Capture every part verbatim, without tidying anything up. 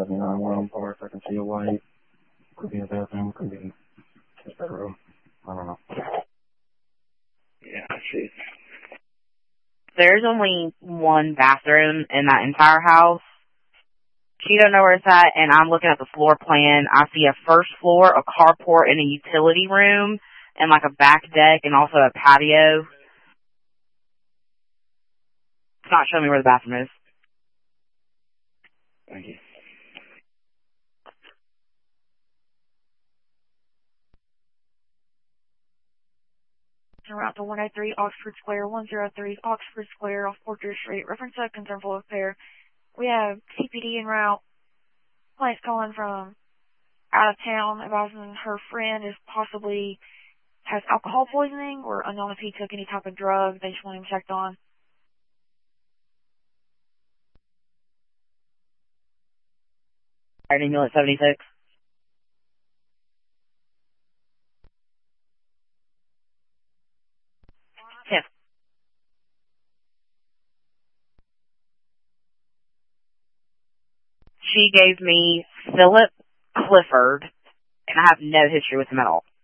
seventy-nine Royal Park. I can see a light. Could be a bathroom, could be just a bedroom. I don't know. Yeah, I see. There's only one bathroom in that entire house. She don't know where it's at, and I'm looking at the floor plan. I see a first floor, a carport, and a utility room, and like a back deck, and also a patio. It's not showing me where the bathroom is. Thank you. Route to one oh three Oxford Square, one oh three Oxford Square off Porter Street. Reference to concern full affair. We have C P D en route. Client's calling from out of town, advising her friend is possibly has alcohol poisoning or unknown if he took any type of drug. They just want him checked on. Alright, Emil at seventy-six. Yes. She gave me Philip Clifford, and I have no history with him at all.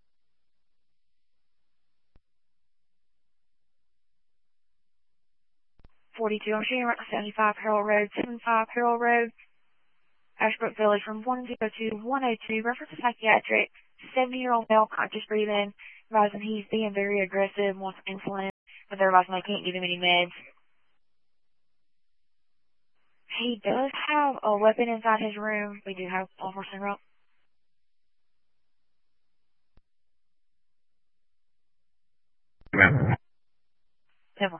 forty-two, I'm shooting right to seventy-five Harold Road, seventy-five Harold Road, Ashbrook Village from one oh two to one oh two. Reference to psychiatric, seventy-year-old male, conscious breathing, advising he's being very aggressive, wants insulin, but they're advising they can't give him any meds. He does have a weapon inside his room. We do have law enforcement route. Never.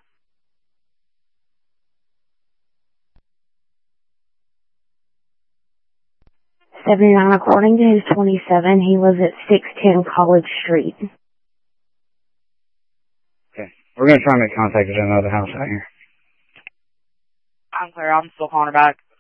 seventy-nine, according to his twenty-seven, he lives at six ten College Street. Okay. We're going to try and make contact with another house out here. I'm clear. I'm still calling her back.